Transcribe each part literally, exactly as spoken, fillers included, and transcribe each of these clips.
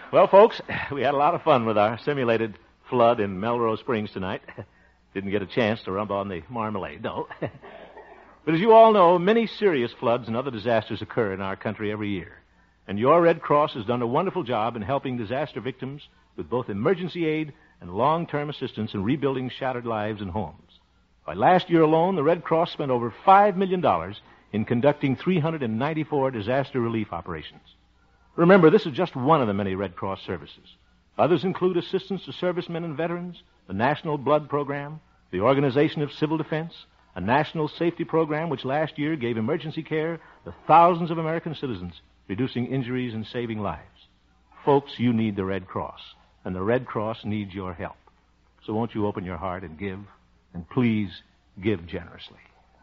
Well, folks, we had a lot of fun with our simulated flood in Melrose Springs tonight. Didn't get a chance to rub on the marmalade, no. But as you all know, many serious floods and other disasters occur in our country every year. And your Red Cross has done a wonderful job in helping disaster victims with both emergency aid and long-term assistance in rebuilding shattered lives and homes. By last year alone, the Red Cross spent over five million dollars in conducting three hundred ninety-four disaster relief operations. Remember, this is just one of the many Red Cross services. Others include assistance to servicemen and veterans, the National Blood Program, the Organization of Civil Defense, a national safety program which last year gave emergency care to thousands of American citizens, reducing injuries and saving lives. Folks, you need the Red Cross, and the Red Cross needs your help. So won't you open your heart and give, and please give generously.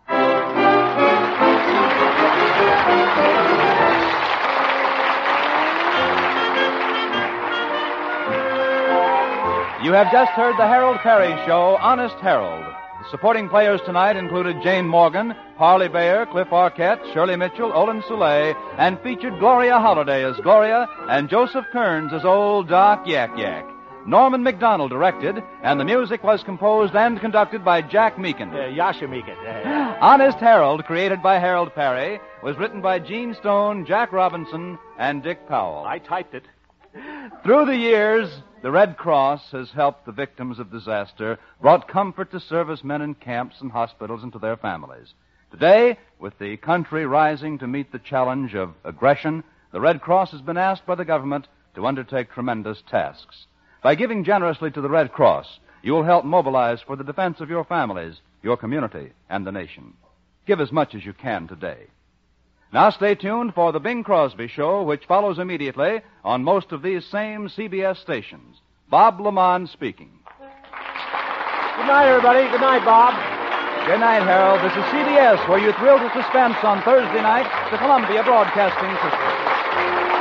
You have just heard the Harold Perry Show, Honest Harold. The supporting players tonight included Jane Morgan, Parley Bayer, Cliff Arquette, Shirley Mitchell, Olin Soule, and featured Gloria Holliday as Gloria and Joseph Kearns as Old Doc Yak Yak. Norman McDonald directed, and the music was composed and conducted by Jack Meakin. Uh, Yasha Meakin. Uh, Honest Harold, created by Harold Perry, was written by Gene Stone, Jack Robinson, and Dick Powell. I typed it. Through the years, the Red Cross has helped the victims of disaster, brought comfort to servicemen in camps and hospitals and to their families. Today, with the country rising to meet the challenge of aggression, the Red Cross has been asked by the government to undertake tremendous tasks. By giving generously to the Red Cross, you will help mobilize for the defense of your families, your community, and the nation. Give as much as you can today. Now stay tuned for the Bing Crosby Show, which follows immediately on most of these same C B S stations. Bob Lamont speaking. Good night, everybody. Good night, Bob. Good night, Harold. This is C B S, where you thrill to suspense on Thursday night, the Columbia Broadcasting System.